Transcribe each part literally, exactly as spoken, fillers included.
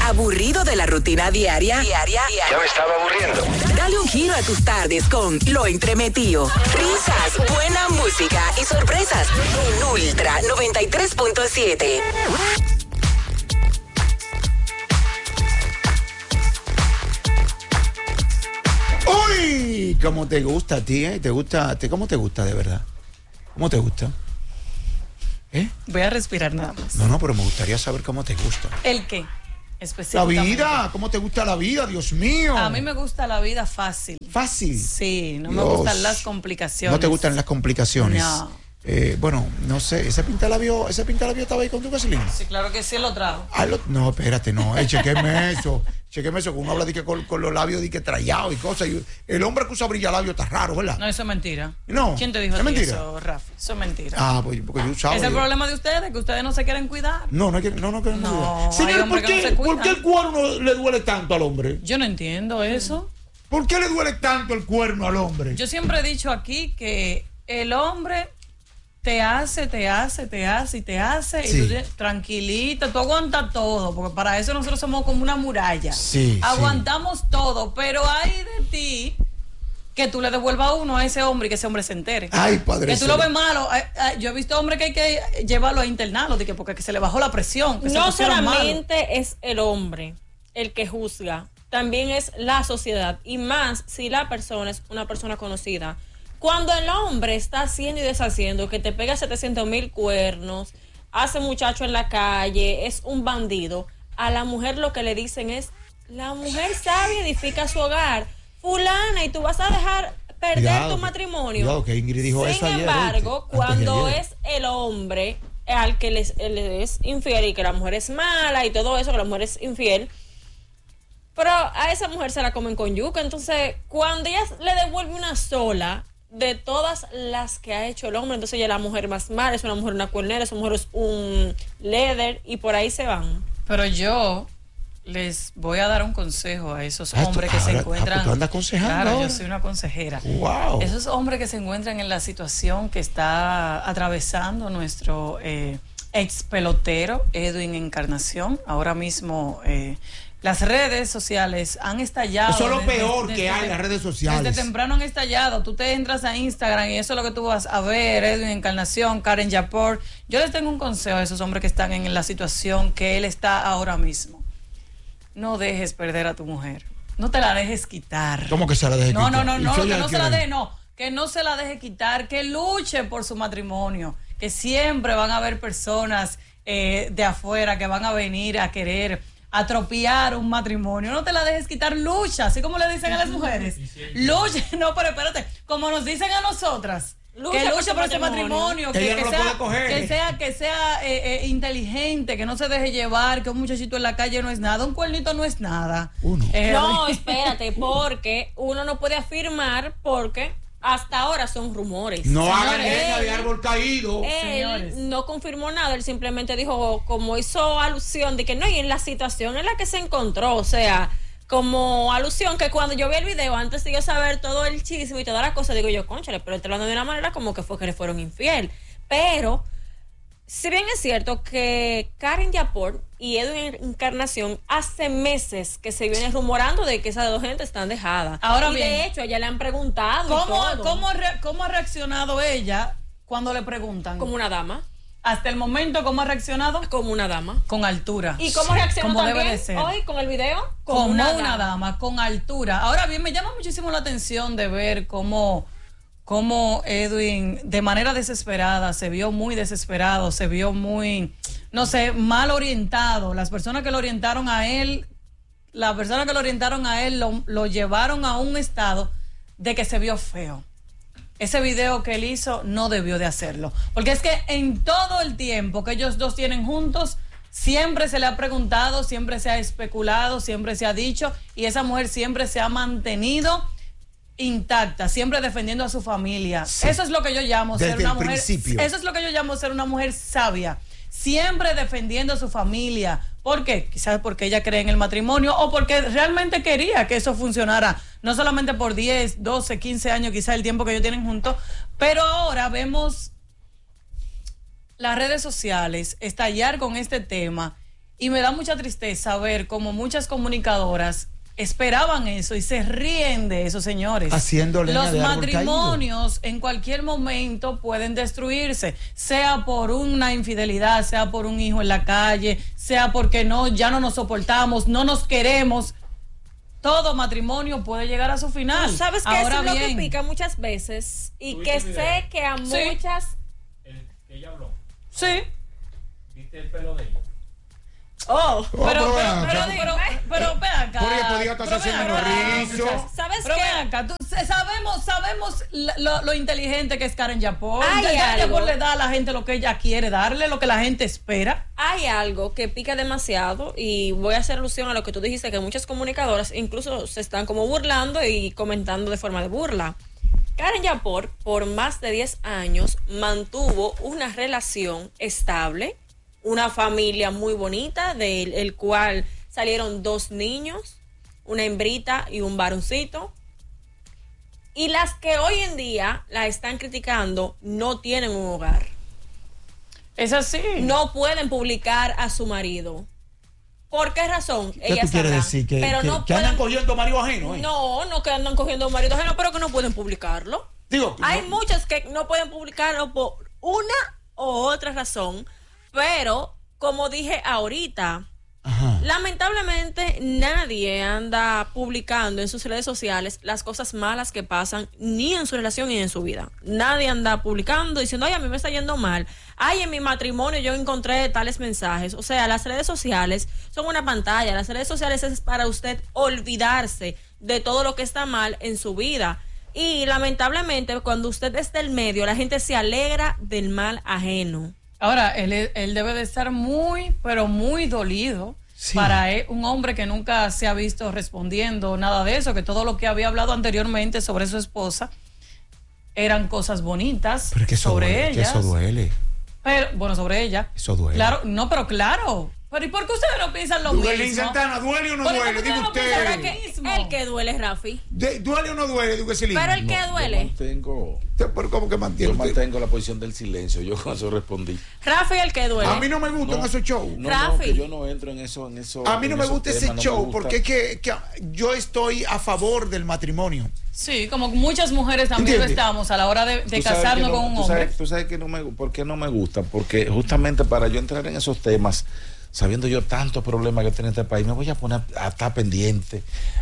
¿Aburrido de la rutina diaria? Diaria. Ya me estaba aburriendo. Dale un giro a tus tardes con Lo Entremetido. Risas, buena música y sorpresas en Ultra noventa y tres punto siete. ¡Uy! ¿Cómo te gusta a ti, eh? ¿Te gusta a ti? ¿Cómo te gusta de verdad? ¿Cómo te gusta? ¿Eh? Voy a respirar nada más. No, no, pero me gustaría saber cómo te gusta. ¿El qué? La Específicamente. vida, ¿cómo te gusta la vida? Dios mío. A mí me gusta la vida fácil. Fácil. Sí, no Dios. me gustan las complicaciones. No te gustan las complicaciones. No. Eh, bueno, no sé, ese pintalabio, ese pintalabio estaba ahí con tu gasolina. Sí, claro que sí lo trajo. Ah, lo, no, espérate, no, eh, chequeme eso. Chequeme eso, que uno habla de que con, con los labios de que trayado y cosas. Y el hombre que usa brillalabio está raro, ¿verdad? No, eso es mentira. No. ¿Quién te dijo ¿Es a ti mentira? eso, Rafi? Eso es mentira. Ah, pues porque yo usaba. Es el yo- problema de ustedes, que ustedes no se quieren cuidar. No, no, hay que, no, no queremos No, ayudar. Señor, hay hombres ¿por que no qué, se ¿por cuidan. qué el cuerno le duele tanto al hombre? Yo no entiendo eso. ¿Por qué le duele tanto el cuerno al hombre? Yo siempre he dicho aquí que el hombre te hace, te hace, te hace y te hace. Sí. Y tú tienes- tranquilita, tú aguantas todo, porque para eso nosotros somos como una muralla. Sí, Aguantamos todo, pero hay de ti que tú le devuelvas uno a ese hombre y que ese hombre se entere. Ay, padre. Que tú lo Celestial. ves malo. Ay, ay, Yo he visto hombres que hay que llevarlo a internarlo de que porque se le bajó la presión. Que se No pusieron malos. solamente es el hombre el que juzga, también es la sociedad, y más si la persona es una persona conocida. Cuando el hombre está haciendo y deshaciendo, que te pega setecientos mil cuernos, hace muchacho en la calle, es un bandido, a la mujer lo que le dicen es, la mujer sabia edifica su hogar, fulana, y tú vas a dejar perder Cuidado, tu que- matrimonio. cuidado, que Ingrid dijo Sin eso ayer, embargo, ¿oíste? cuando Antes de ayer. es el hombre al que les, le es infiel y que la mujer es mala y todo eso, que la mujer es infiel, pero a esa mujer se la comen con yuca. Entonces, cuando ella le devuelve una sola de todas las que ha hecho el hombre, entonces ella es la mujer más mala, es una mujer una cuernera, esa mujer es un leather, y por ahí se van. Pero yo les voy a dar un consejo a esos Ah, tú- hombres que se ahora- ah, encuentran. pues tú andas aconsejando Claro, ahora. yo soy una consejera. Wow. Esos hombres que se encuentran en la situación que está atravesando nuestro eh, ex pelotero Edwin Encarnación, ahora mismo eh, las redes sociales han estallado. Eso es lo desde- peor desde- que hay, las redes sociales. Desde temprano han estallado. Tú te entras a Instagram y eso es lo que tú vas a ver, Edwin Encarnación, Karen Yapor. Yo les tengo un consejo a esos hombres que están en la situación que él está ahora mismo. No dejes perder a tu mujer. No te la dejes quitar. ¿Cómo que se la deje No, quitar? no, no, ¿Y no, qué que ella no se la quiere? deje, no. Que no se la deje quitar, que luche por su matrimonio. Que siempre van a haber personas eh, de afuera que van a venir a querer atropiar un matrimonio. No te la dejes quitar, lucha, así como le dicen a las mujeres. Lucha, no, pero espérate, como nos dicen a nosotras. Lucha que por luche tu por ese matrimonio. matrimonio, que, Ella no que lo sea, puede coger. que sea, que sea eh, eh, inteligente, que no se deje llevar, que un muchachito en la calle no es nada, un cuernito no es nada. Uno. Eh, No, espérate, porque uno no puede afirmar, porque hasta ahora son rumores. No Señores, hagan leña de él- árbol caído. Señores. Él no confirmó nada, él simplemente dijo, como hizo alusión de que no, y en la situación en la que se encontró, o sea, como alusión que cuando yo vi el video, antes de yo saber todo el chisme y todas las cosas, digo yo, cónchale, pero te hablando de una manera como que fue que le fueron infiel. Pero, si bien es cierto que Karen Yapor y Edwin Encarnación hace meses que se viene rumorando de que esas dos gente están dejadas. Ahora y bien, de hecho, a ella le han preguntado. y ¿Cómo, todo, cómo, re- ¿Cómo ha reaccionado ella cuando le preguntan? como una dama. Hasta el momento, ¿cómo ha reaccionado? Como una dama. Con altura. ¿Y cómo reaccionó Como también debe de ser. hoy con el video? Como una, dama, con altura. Ahora bien, me llama muchísimo la atención de ver cómo, cómo Edwin, de manera desesperada, se vio muy desesperado, se vio muy, no sé, mal orientado. Las personas que lo orientaron a él, las personas que lo orientaron a él lo, lo llevaron a un estado de que se vio feo. Ese video que él hizo no debió de hacerlo. Porque es que en todo el tiempo que ellos dos tienen juntos, siempre se le ha preguntado, siempre se ha especulado, siempre se ha dicho, y esa mujer siempre se ha mantenido intacta, siempre defendiendo a su familia. Sí. Eso es lo que yo llamo ser Desde una el mujer. principio. Eso es lo que yo llamo ser una mujer sabia. Siempre defendiendo a su familia. ¿Por qué? Quizás porque ella cree en el matrimonio o porque realmente quería que eso funcionara. No solamente por diez, doce, quince años, quizás el tiempo que ellos tienen juntos. Pero ahora vemos las redes sociales estallar con este tema Y me da mucha tristeza ver cómo muchas comunicadoras esperaban eso y se ríen de eso, señores. Haciendo leña Los de árbol matrimonios en cualquier momento pueden destruirse, sea por una infidelidad, sea por un hijo en la calle, sea porque no, ya no nos soportamos, no nos queremos. Todo matrimonio puede llegar a su final. ¿Tú sabes que Ahora es lo bien, que pica muchas veces? Y que ¿Tuviste sé video? que a Sí. muchas... El que ella habló. sí. ¿Viste el pelo de ella? Oh, Oh, Pero, pero pero, ven pero, acá. pero, pero ve acá. Porque podía estar Pero ve haciendo acá, rizo. muchachos. ¿Sabes Pero qué? ve acá, tú- sabemos, sabemos lo, lo inteligente que es Karen Yapor. Hay Karen algo. Yapor le da a la gente lo que ella quiere darle, lo que la gente espera. Hay algo que pica demasiado y voy a hacer alusión a lo que tú dijiste, que muchas comunicadoras incluso se están como burlando y comentando de forma de burla. Karen Yapor por más de diez años mantuvo una relación estable, una familia muy bonita, del el cual salieron dos niños, una hembrita y un varoncito. Y las que hoy en día la están criticando no tienen un hogar. Es así. No pueden publicar a su marido. ¿Por qué razón? ¿Qué tú Ellas quieres sabrán. decir? Que, pero que- no que andan pueden- cogiendo marido ajeno, ¿eh? No, no que andan cogiendo marido ajeno, pero que no pueden publicarlo. Digo, Hay no- muchos que no pueden publicarlo por una u otra razón, pero como dije ahorita, Ajá. lamentablemente nadie anda publicando en sus redes sociales las cosas malas que pasan ni en su relación ni en su vida. Nadie anda publicando diciendo, ay, a mí me está yendo mal. Ay, en mi matrimonio yo encontré tales mensajes. O sea, las redes sociales son una pantalla. Las redes sociales es para usted olvidarse de todo lo que está mal en su vida. Y lamentablemente cuando usted es del medio, la gente se alegra del mal ajeno. Ahora, él, él debe de estar muy, pero muy dolido. Sí. Para él, un hombre que nunca se ha visto respondiendo nada de eso, que todo lo que había hablado anteriormente sobre su esposa eran cosas bonitas Pero que eso sobre duele, que ella. eso duele. Pero, bueno, sobre ella. Eso duele. Claro, no, pero claro. Pero ¿y por qué ustedes no piensan lo Duele, mismo? Santana, ¿duele o no Pero ¿por duele? qué Diga ustedes no piensan usted. lo Que mismo? el que duele es Rafi. De- ¿Duele o no duele? Digo ese Pero el que Yo duele. mantengo, ¿Pero cómo que mantiene yo usted? mantengo la posición del silencio. Yo con eso respondí. Rafi el que duele. A mí no me gustan No. esos shows. No, no, Rafi. que yo no entro en eso. En eso A mí no en me esos gusta ese temas, no me show gusta. porque es que, que yo estoy a favor del matrimonio. Sí, como muchas mujeres también lo ¿Entiendes? estamos a la hora de, de Tú sabes casarnos que no- con un tú hombre. sabes- tú sabes que no me, por qué no me gusta, porque justamente para yo entrar en esos temas, sabiendo yo tantos problemas que tiene este país, me voy a poner a estar pendiente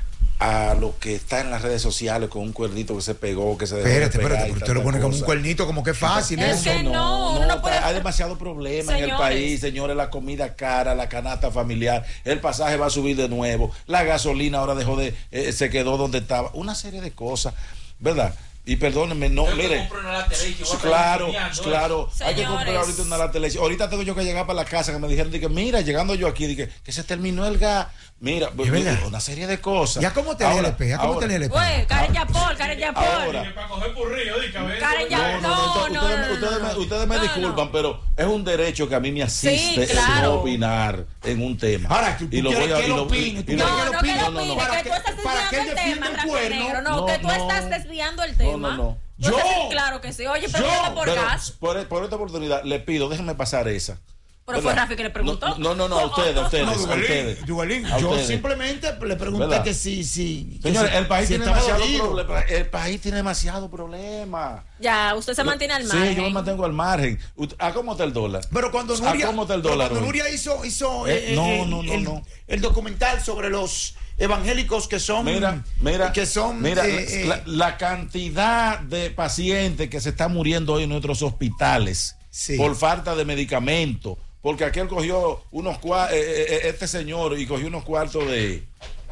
a lo que está en las redes sociales con un cuernito que se pegó, que se dejó de Espérate, pegar espérate, y pero usted lo tanta pone como un cosa. cuernito, como que fácil Es eso. que no, uno no puede- Hay demasiado problema en el Señores. país, señores, la comida cara, la canasta familiar, el pasaje va a subir de nuevo, la gasolina ahora dejó de, eh, se quedó donde estaba, una serie de cosas, ¿verdad? Y perdónenme, no, Yo que mire, compro una lata de leche, voy a sí, estar claro, enseñando claro, hay que Señores. comprar ahorita una lata de leche. Ahorita tengo yo que llegar para la casa, que me dijeron, dije, mira, llegando yo aquí, dije, que se terminó el gas, mira, Es verdad. una serie de cosas. ¿Ya cómo te Ahora, L P? ¿Ya cómo ahora, te L P? Güey, Karen Yapor, Karen Yapor. Ahora. Y para coger purrillo, di, cabeza. Karen No, Yapor. no, no, No, entonces no, ustedes, no, no, ustedes no. me, ustedes me No, disculpan, no. pero es un derecho que a mí me asiste Sí, claro. no opinar en un tema. Ahora, tú- tú y lo quieres voy a que y él lo- opine, y tú lo- No, quieres no, que que opine, no no, no, opine, para que que- tú estás para que él desviando el defienda tema, el Rafi cuerno. Negro. No, No, que tú no. estás desviando el No, tema. no, no. Tú estás- Yo. Claro que sí. Oye, Yo. pregunta por Pero gas. por, por esta oportunidad le pido, déjenme pasar esa. Pero fue ¿Verdad? Rafi que le preguntó. No, no, no, no, a ustedes, a ustedes, No, a Duvalín, ustedes. Duvalín, A yo ustedes. simplemente le pregunté ¿Verdad? que sí, sí. que Señores, si- el país si tiene estaba demasiado dolido. problema. El país tiene demasiado problema. Ya, usted se mantiene al margen. Sí, yo me mantengo al margen. Ut- ¿A cómo está el dólar? Pero cuando ¿A Nuria, cómo está el pero dólar cuando hoy? Nuria hizo, hizo Eh, eh, no, eh, no, no, el, no. el documental sobre los evangélicos que son, Mira, mira, que son, mira, eh, eh, la, la cantidad de pacientes que se están muriendo hoy en nuestros hospitales Sí. por falta de medicamentos, porque aquel cogió unos cuartos, este señor, y cogió unos cuartos de,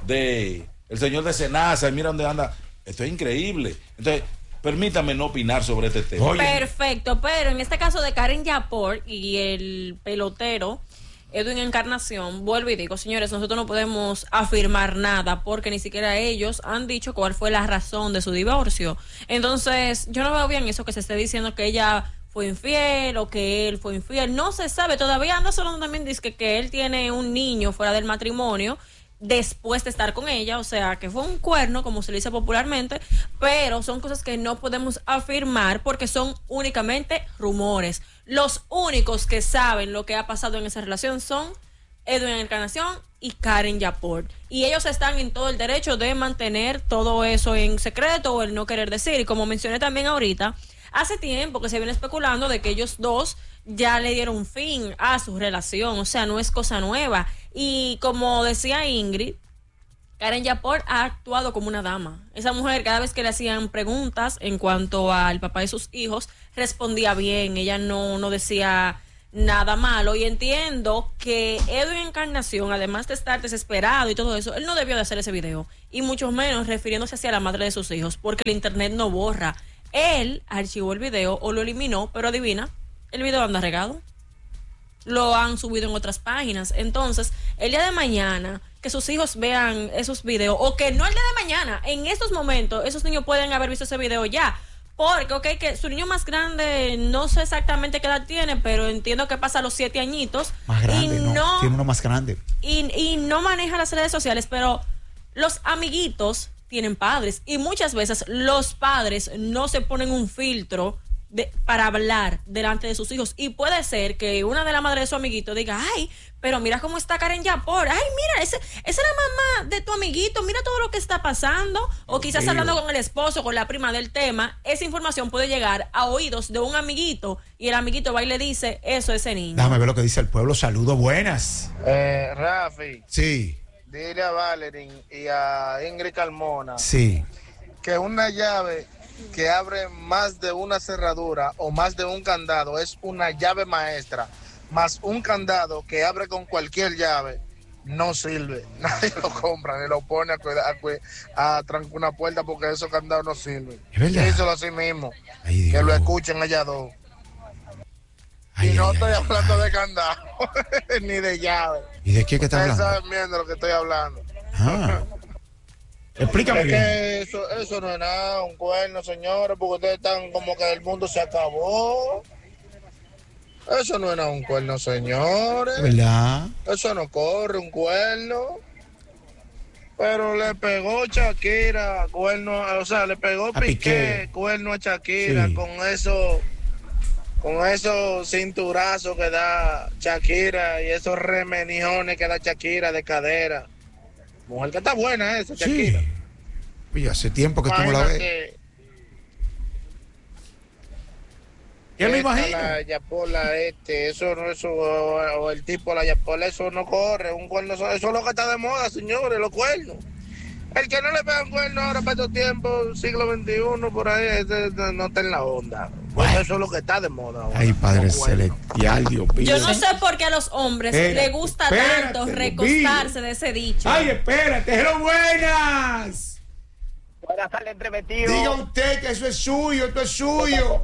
de el señor de Senasa, y mira dónde anda. Esto es increíble. Entonces, permítame no opinar sobre este tema. Oye. Perfecto, pero en este caso de Karen Yapor y el pelotero Edwin Encarnación, vuelvo y digo, señores, nosotros no podemos afirmar nada porque ni siquiera ellos han dicho cuál fue la razón de su divorcio. Entonces, yo no veo bien eso que se esté diciendo que ella fue infiel o que él fue infiel. No se sabe, todavía anda solo también dice que, que él tiene un niño fuera del matrimonio después de estar con ella, o sea, que fue un cuerno, como se le dice popularmente, pero son cosas que no podemos afirmar porque son únicamente rumores. Los únicos que saben lo que ha pasado en esa relación son Edwin Encarnación y Karen Yapor. Y ellos están en todo el derecho de mantener todo eso en secreto o el no querer decir. Y como mencioné también ahorita, hace tiempo que se viene especulando de que ellos dos ya le dieron fin a su relación, o sea, no es cosa nueva. Y como decía Ingrid, Karen Yapor ha actuado como una dama. Esa mujer, cada vez que le hacían preguntas en cuanto al papá de sus hijos, respondía bien, ella no, no decía nada malo. Y entiendo que Edwin Encarnación, además de estar desesperado y todo eso, él no debió de hacer ese video, y mucho menos refiriéndose hacia la madre de sus hijos, porque el internet no borra. Él archivó el video o lo eliminó, pero adivina, el video anda regado. Lo han subido en otras páginas. Entonces, el día de mañana, que sus hijos vean esos videos, o que no el día de mañana, en estos momentos, esos niños pueden haber visto ese video ya. Porque, ok, que su niño más grande, no sé exactamente qué edad tiene, pero entiendo que pasa los siete añitos. Más grande, y no, no, tiene uno más grande. Y, y no maneja las redes sociales, pero los amiguitos tienen padres. Y muchas veces los padres no se ponen un filtro de, para hablar delante de sus hijos. Y puede ser que una de las madres de su amiguito diga, ay, pero mira cómo está Karen Yapor, ay, mira, ese, esa es la mamá de tu amiguito, mira todo lo que está pasando. O quizás Digo. hablando con el esposo, con la prima del tema, esa información puede llegar a oídos de un amiguito y el amiguito va y le dice eso a ese niño. Déjame ver lo que dice el pueblo. Saludos, buenas. Eh, Rafi, Sí, dile a Valerín y a Ingrid Carmona sí. que una llave que abre más de una cerradura o más de un candado es una llave maestra, más un candado que abre con cualquier llave no sirve. Nadie lo compra ni lo pone a, cuida- a, cui- a trancar una puerta porque esos candados no sirven. Es verdad. Díselo así mismo, Ay, que Dios. lo escuchen allá dos. Ay, y no ay, estoy ay, hablando ay. de candado ni de llave. ¿Y de qué que está Ustedes hablando? saben bien de lo que estoy hablando. Ah. Explícame Es bien. que eso, eso no es nada, un cuerno, señores, porque ustedes están como que el mundo se acabó. Eso no es nada, un cuerno, señores. ¿Verdad? Eso no corre, un cuerno. Pero le pegó Shakira, cuerno, o sea, le pegó A Piqué, Piqué. cuerno a Shakira, Sí. con eso, con esos cinturazos que da Shakira y esos remenijones que da Shakira de cadera. Mujer que está buena esa, Sí. Shakira. Oye, hace tiempo que tú no la ves. Imagínate, Ya me esta, imagino. La Yapola, este, eso no, eso, o, o el tipo, la Yapola, eso no corre, un cuerno, eso, eso es lo que está de moda, señores, los cuernos. El que no le pega un cuerno ahora para estos tiempos, siglo veintiuno, por ahí, ese, no está en la onda. Pues Bueno. eso es lo que está de moda ahora. Ay, Padre los cuernos. celestial, Dios mío. Yo no sé por qué a los hombres Espérate, les gusta espérate, tanto Dios recostarse mío. de ese dicho. Ay, espérate, hello, buenas. Buenas tardes, entremetido. Diga usted que eso es suyo, esto es suyo.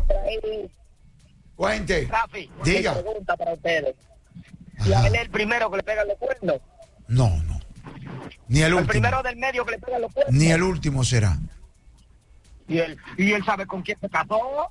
Cuente. Rafi, Diga. una pregunta para ustedes. ¿Y Ajá. a él es el primero que le pegan los cuernos? No, no. Ni el El último. primero del medio que le pegan los cuernos. Ni el último será. Y él, y él sabe con quién se casó.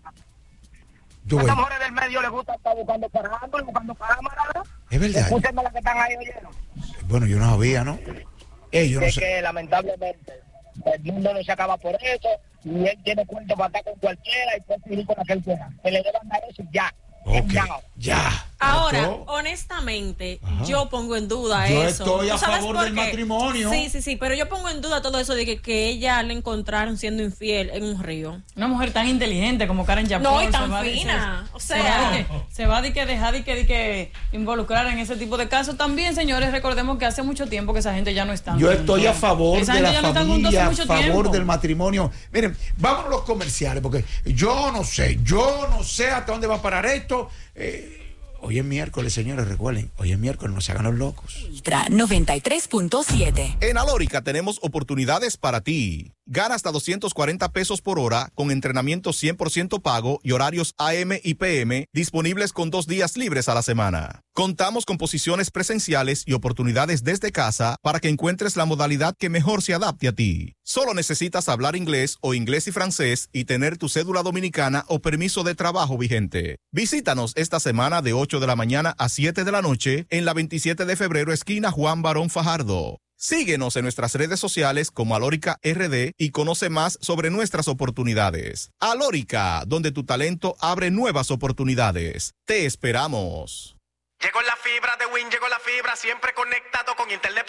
Yo A voy. estas mujeres del medio les gusta estar buscando parando y buscando cámaras. Es verdad. Escúchenme las que están ahí oyendo. Bueno, yo no sabía, ¿no? Eh, yo no Es sé. que lamentablemente el mundo no se acaba por eso. Y él tiene cuento para estar con cualquiera y puede seguir con la que él quiera. Que le deban dar eso y ya. Ok, Ya. ya. Ahora, Yo- honestamente, Ajá. yo pongo en duda Yo eso. estoy a ¿Tú sabes favor por del qué? matrimonio. Sí, sí, sí, pero yo pongo en duda todo eso de que, que ella le encontraron siendo infiel en un río. Una mujer tan inteligente como Karen Yapor. No, y se tan va a decir- fina. O Se va sea, de que, se va de que dejar de que, de que involucrar en ese tipo de casos. También, señores, recordemos que hace mucho tiempo que esa gente ya no está. Yo estoy a favor Esa de gente la ya no está juntos familia, hace a mucho favor tiempo. del matrimonio. Miren, vámonos a los comerciales, porque yo no sé, yo no sé hasta dónde va a parar esto. Eh, hoy es miércoles, señores, recuerden, hoy es miércoles, no se hagan los locos. Ultra noventa y tres punto siete. En Alórica tenemos oportunidades para ti. Gana hasta doscientos cuarenta pesos por hora con entrenamiento cien por ciento pago y horarios A M y P M disponibles con dos días libres a la semana. Contamos con posiciones presenciales y oportunidades desde casa para que encuentres la modalidad que mejor se adapte a ti. Solo necesitas hablar inglés o inglés y francés y tener tu cédula dominicana o permiso de trabajo vigente. Visítanos esta semana de ocho de la mañana a siete de la noche en la veintisiete de febrero, esquina Juan Barón Fajardo. Síguenos en nuestras redes sociales como Alórica R D y conoce más sobre nuestras oportunidades. Alórica, donde tu talento abre nuevas oportunidades. Te esperamos. Llegó la fibra de Win, llegó la fibra, siempre conectado con internet.